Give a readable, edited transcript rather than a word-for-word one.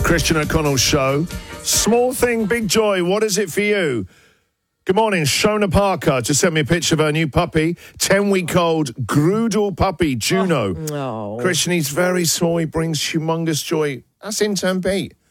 Christian O'Connell Show. Small thing, big joy. What is it for you? Good morning. Shona Parker just sent me a picture of her new puppy, 10-week-old Groodle puppy, Juno. No. Christian, he's very small. He brings humongous joy. That's intern Pete.